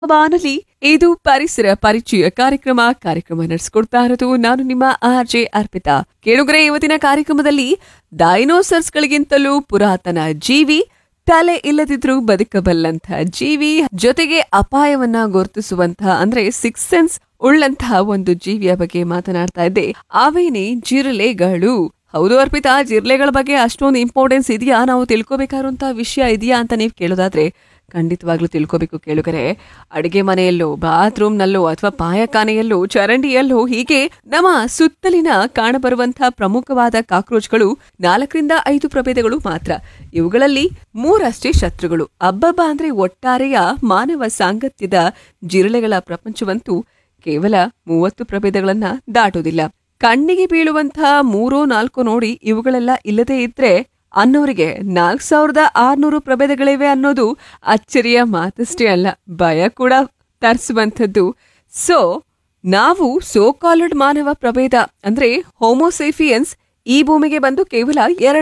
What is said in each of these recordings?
ಬಾನಲಿ ಇದು ಪರಿಸರ ಪರಿಚಯ ಕಾರ್ಯಕ್ರಮ ನಡೆಸಿಕೊಡ್ತಾ ಇರೋದು ನಾನು ನಿಮ್ಮ RJ ಅರ್ಪಿತಾ. ಕೇಳುಗರೆ, ಇವತ್ತಿನ ಕಾರ್ಯಕ್ರಮದಲ್ಲಿ ಡೈನೋಸರ್ಸ್ ಗಳಿಗಿಂತಲೂ ಪುರಾತನ ಜೀವಿ, ತಲೆ ಇಲ್ಲದಿದ್ರೂ ಬದುಕಬಲ್ಲಂತಹ ಜೀವಿ, ಜೊತೆಗೆ ಅಪಾಯವನ್ನ ಗುರುತಿಸುವಂತಹ ಅಂದ್ರೆ ಸಿಕ್ಸ್ ಸೆನ್ಸ್ ಉಳ್ಳಂತಹ ಒಂದು ಜೀವಿಯ ಬಗ್ಗೆ ಮಾತನಾಡ್ತಾ ಇದ್ದೆ. ಅವೇನೇ ಜಿರಳೆಗಳು. ಹೌದು ಅರ್ಪಿತಾ, ಜಿರಳೆಗಳ ಬಗ್ಗೆ ಅಷ್ಟೊಂದು ಇಂಪಾರ್ಟೆನ್ಸ್ ಇದೆಯಾ, ನಾವು ತಿಳ್ಕೊಬೇಕಾಗಿರುವಂತಹ ವಿಷಯ ಇದೆಯಾ ಅಂತ ನೀವು ಕೇಳೋದಾದ್ರೆ ಖಂಡಿತವಾಗ್ಲೂ ತಿಳ್ಕೋಬೇಕು ಕೇಳುಗರೆ. ಅಡಿಗೆ ಮನೆಯಲ್ಲೋ, ಬಾತ್ರೂಮ್ನಲ್ಲೋ ಅಥವಾ ಪಾಯಖಾನೆಯಲ್ಲೋ, ಚರಂಡಿಯಲ್ಲೋ ಹೀಗೆ ನಮ್ಮ ಸುತ್ತಲಿನ ಕಾಣಬರುವಂತಹ ಪ್ರಮುಖವಾದ ಕಾಕ್ರೋಚ್ಗಳು 4-5 ಪ್ರಭೇದಗಳು ಮಾತ್ರ. ಇವುಗಳಲ್ಲಿ 3 ಶತ್ರುಗಳು. ಅಬ್ಬಬ್ಬ ಅಂದ್ರೆ ಒಟ್ಟಾರೆಯ ಮಾನವ ಸಾಂಗತ್ಯದ ಜಿರಳೆಗಳ ಪ್ರಪಂಚವಂತೂ ಕೇವಲ 30 ಪ್ರಭೇದಗಳನ್ನ ದಾಟೋದಿಲ್ಲ. ಕಣ್ಣಿಗೆ ಬೀಳುವಂತಹ 3-4 ನೋಡಿ ಇವುಗಳೆಲ್ಲ ಇಲ್ಲದೇ ಇದ್ರೆ ಅನ್ನೋರಿಗೆ 4600 ಪ್ರಭೇದಗಳಿವೆ ಅನ್ನೋದು ಅಚ್ಚರಿಯ ಮಾತಷ್ಟೇ ಅಲ್ಲ, ಭಯ ಕೂಡ ತರಿಸುವಂಥದ್ದು. ನಾವು ಸೋ ಕಾಲ್ಡ್ ಮಾನವ ಪ್ರಭೇದ ಅಂದ್ರೆ ಹೋಮೋಸೇಫಿಯನ್ಸ್ ಈ ಭೂಮಿಗೆ ಬಂದು ಕೇವಲ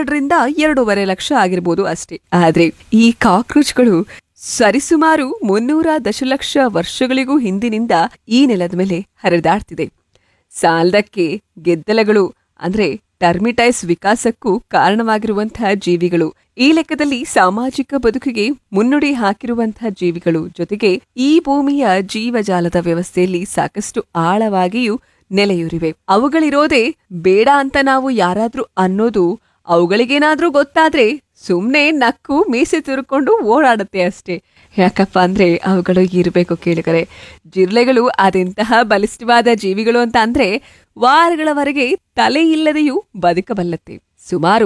2-2.5 ಲಕ್ಷ ಆಗಿರ್ಬೋದು ಅಷ್ಟೇ. ಆದ್ರೆ ಈ ಕಾಕ್ರೋಚ್ಗಳು ಸರಿಸುಮಾರು 300 ದಶಲಕ್ಷ ವರ್ಷಗಳಿಗೂ ಹಿಂದಿನಿಂದ ಈ ನೆಲದ ಮೇಲೆ ಹರಿದಾಡ್ತಿದೆ. ಸಾಲದಕ್ಕೆ ಗೆದ್ದಲಗಳು ಅಂದ್ರೆ ಟರ್ಮಿಟೈಸ್ ವಿಕಾಸಕ್ಕೂ ಕಾರಣವಾಗಿರುವಂತಹ ಜೀವಿಗಳು, ಈ ಲೆಕ್ಕದಲ್ಲಿ ಸಾಮಾಜಿಕ ಬದುಕಿಗೆ ಮುನ್ನುಡಿ ಹಾಕಿರುವಂತಹ ಜೀವಿಗಳು, ಜೊತೆಗೆ ಈ ಭೂಮಿಯ ಜೀವಜಾಲದ ವ್ಯವಸ್ಥೆಯಲ್ಲಿ ಸಾಕಷ್ಟು ಆಳವಾಗಿಯೂ ನೆಲೆಯೂರಿವೆ. ಅವುಗಳಿರೋದೇ ಬೇಡ ಅಂತ ನಾವು ಯಾರಾದ್ರೂ ಅನ್ನೋದು ಅವುಗಳಿಗೇನಾದ್ರೂ ಗೊತ್ತಾದ್ರೆ ಸುಮ್ನೆ ನಕ್ಕು ಮೀಸೆ ತಿರುಕೊಂಡು ಓಡಾಡುತ್ತೆ ಅಷ್ಟೇ. ಯಾಕಪ್ಪ ಅಂದ್ರೆ ಅವುಗಳು ಇರಬೇಕು ಕೇಳಿದರೆ. ಜಿರಳೆಗಳು ಅದೆಂತಹ ಬಲಿಷ್ಠವಾದ ಜೀವಿಗಳು ಅಂತ ಅಂದ್ರೆ ವಾರಗಳವರೆಗೆ ತಲೆ ಇಲ್ಲದೆಯೂ ಬದುಕಬಲ್ಲತ್ತೆ. ಸುಮಾರು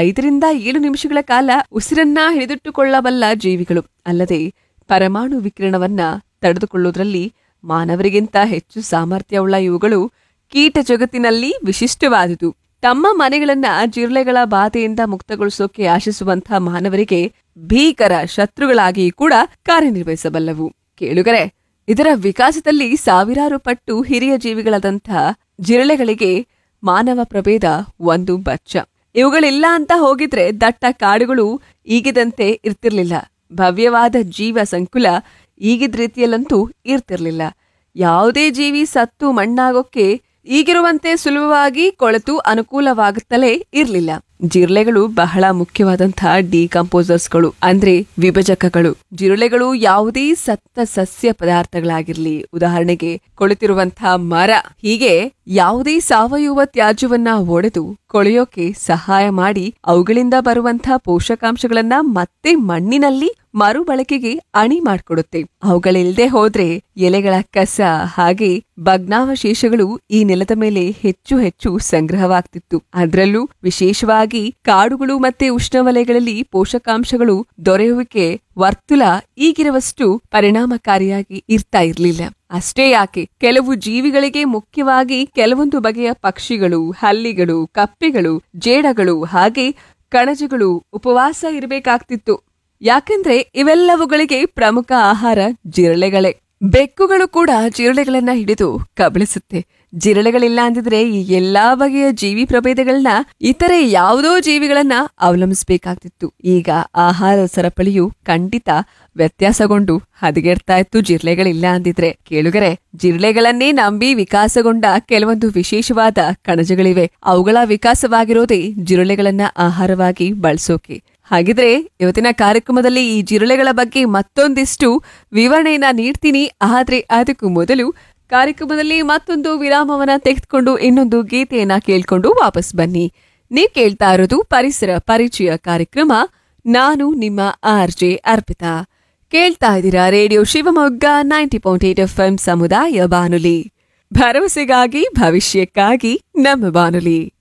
5-7 ನಿಮಿಷಗಳ ಕಾಲ ಉಸಿರನ್ನ ಹಿಡಿದಿಟ್ಟುಕೊಳ್ಳಬಲ್ಲ ಜೀವಿಗಳು. ಅಲ್ಲದೆ ಪರಮಾಣು ವಿಕಿರಣವನ್ನ ತಡೆದುಕೊಳ್ಳುವುದರಲ್ಲಿ ಮಾನವರಿಗಿಂತ ಹೆಚ್ಚು ಸಾಮರ್ಥ್ಯವುಳ್ಳ ಇವುಗಳು ಕೀಟ ಜಗತ್ತಿನಲ್ಲಿ ವಿಶಿಷ್ಟವಾದುದು. ತಮ್ಮ ಮನೆಗಳನ್ನ ಜಿರಳೆಗಳ ಬಾಧೆಯಿಂದ ಮುಕ್ತಗೊಳಿಸೋಕೆ ಆಶಿಸುವಂತಹ ಮಾನವರಿಗೆ ಭೀಕರ ಶತ್ರುಗಳಾಗಿ ಕೂಡ ಕಾರ್ಯನಿರ್ವಹಿಸಬಲ್ಲವು. ಕೇಳುಗರೆ, ಇದರ ವಿಕಾಸದಲ್ಲಿ ಸಾವಿರಾರು ಪಟ್ಟು ಹಿರಿಯ ಜೀವಿಗಳಾದಂಥ ಜಿರಳೆಗಳಿಗೆ ಮಾನವ ಪ್ರಭೇದ ಒಂದು ಬಚ್ಚ. ಇವುಗಳಿಲ್ಲ ಅಂತ ಹೋಗಿದ್ರೆ ದಟ್ಟ ಕಾಡುಗಳು ಈಗಿದಂತೆ ಇರ್ತಿರ್ಲಿಲ್ಲ. ಭವ್ಯವಾದ ಜೀವ ಸಂಕುಲ ಈಗಿದ ರೀತಿಯಲ್ಲಂತೂ ಇರ್ತಿರ್ಲಿಲ್ಲ. ಯಾವುದೇ ಜೀವಿ ಸತ್ತು ಮಣ್ಣಾಗೋಕೆ ಈಗಿರುವಂತೆ ಸುಲಭವಾಗಿ ಕೊಳೆತು ಅನುಕೂಲವಾಗುತ್ತಲೇ ಇರ್ಲಿಲ್ಲ. ಜಿರಳೆಗಳು ಬಹಳ ಮುಖ್ಯವಾದಂತಹ ಡಿಕಂಪೋಸರ್ಸ್ಗಳು ಅಂದ್ರೆ ವಿಭಜಕಗಳು. ಜಿರಳೆಗಳು ಯಾವುದೇ ಸತ್ತ ಸಸ್ಯ ಪದಾರ್ಥಗಳಾಗಿರ್ಲಿ, ಉದಾಹರಣೆಗೆ ಕೊಳೆತಿರುವಂತಹ ಮರ, ಹೀಗೆ ಯಾವುದೇ ಸಾವಯವ ತ್ಯಾಜ್ಯವನ್ನ ಒಡೆದು ಕೊಳೆಯೋಕೆ ಸಹಾಯ ಮಾಡಿ ಅವುಗಳಿಂದ ಬರುವಂತಹ ಪೋಷಕಾಂಶಗಳನ್ನ ಮತ್ತೆ ಮಣ್ಣಿನಲ್ಲಿ ಮರುಬಳಕೆಗೆ ಅಣಿ ಮಾಡ್ಕೊಡುತ್ತೆ. ಅವುಗಳಿಲ್ದೆ ಹೋದ್ರೆ ಎಲೆಗಳ ಕಸ ಹಾಗೆ ಭಗ್ನಾವಶೇಷಗಳು ಈ ನೆಲದ ಮೇಲೆ ಹೆಚ್ಚು ಹೆಚ್ಚು ಸಂಗ್ರಹವಾಗ್ತಿತ್ತು. ಅದರಲ್ಲೂ ವಿಶೇಷವಾಗಿ ಕಾಡುಗಳು ಮತ್ತೆ ಉಷ್ಣವಲಯಗಳಲ್ಲಿ ಪೋಷಕಾಂಶಗಳು ದೊರೆಯುವಿಕೆ ವರ್ತುಲ ಈಗಿರುವಷ್ಟು ಪರಿಣಾಮಕಾರಿಯಾಗಿ ಇರ್ತಾ ಇರ್ಲಿಲ್ಲ. ಅಷ್ಟೇ ಯಾಕೆ, ಕೆಲವು ಜೀವಿಗಳಿಗೆ, ಮುಖ್ಯವಾಗಿ ಕೆಲವೊಂದು ಬಗೆಯ ಪಕ್ಷಿಗಳು, ಹಲ್ಲಿಗಳು, ಕಪ್ಪೆಗಳು, ಜೇಡಗಳು ಹಾಗೆ ಕಣಜಗಳು ಉಪವಾಸ ಇರಬೇಕಾಗ್ತಿತ್ತು. ಯಾಕೆಂದ್ರೆ ಇವೆಲ್ಲವುಗಳಿಗೆ ಪ್ರಮುಖ ಆಹಾರ ಜಿರಳೆಗಳೇ. ಬೆಕ್ಕುಗಳು ಕೂಡ ಜಿರಳೆಗಳನ್ನ ಹಿಡಿದು ಕಬಳಿಸುತ್ತೆ. ಜಿರಳೆಗಳಿಲ್ಲ ಅಂದಿದ್ರೆ ಈ ಎಲ್ಲಾ ಬಗೆಯ ಜೀವಿ ಪ್ರಭೇದಗಳನ್ನ ಇತರೆ ಯಾವುದೋ ಜೀವಿಗಳನ್ನ ಅವಲಂಬಿಸಬೇಕಾಗ್ತಿತ್ತು. ಈಗ ಆಹಾರ ಸರಪಳಿಯು ಖಂಡಿತ ವ್ಯತ್ಯಾಸಗೊಂಡು ಹದಗೆಡ್ತಾ ಇತ್ತು ಜಿರಳೆಗಳಿಲ್ಲ ಅಂದಿದ್ರೆ. ಕೇಳುಗರೆ, ಜಿರಳೆಗಳನ್ನೇ ನಂಬಿ ವಿಕಾಸಗೊಂಡ ಕೆಲವೊಂದು ವಿಶೇಷವಾದ ಕಣಜಗಳಿವೆ. ಅವುಗಳ ವಿಕಾಸವಾಗಿರೋದೇ ಜಿರಳೆಗಳನ್ನ ಆಹಾರವಾಗಿ ಬಳಸೋಕೆ. ಹಾಗಿದ್ರೆ ಇವತ್ತಿನ ಕಾರ್ಯಕ್ರಮದಲ್ಲಿ ಈ ಜಿರಳೆಗಳ ಬಗ್ಗೆ ಮತ್ತೊಂದಿಷ್ಟು ವಿವರಣೆಯನ್ನ ನೀಡ್ತೀನಿ. ಆದ್ರೆ ಅದಕ್ಕೂ ಮೊದಲು ಕಾರ್ಯಕ್ರಮದಲ್ಲಿ ಮತ್ತೊಂದು ವಿರಾಮವನ್ನ ತೆಗೆದುಕೊಂಡು ಇನ್ನೊಂದು ಗೀತೆಯನ್ನ ಕೇಳ್ಕೊಂಡು ವಾಪಸ್ ಬನ್ನಿ. ನೀವ್ ಕೇಳ್ತಾ ಇರೋದು ಪರಿಸರ ಪರಿಚಯ ಕಾರ್ಯಕ್ರಮ. ನಾನು ನಿಮ್ಮ RJ ಅರ್ಪಿತಾ. ಕೇಳ್ತಾ ಇದ್ದೀರಾ ರೇಡಿಯೋ ಶಿವಮೊಗ್ಗ 90.8 FM ಸಮುದಾಯ ಬಾನುಲಿ. ಭರವಸೆಗಾಗಿ ಭವಿಷ್ಯಕ್ಕಾಗಿ ನಮ್ಮ ಬಾನುಲಿ.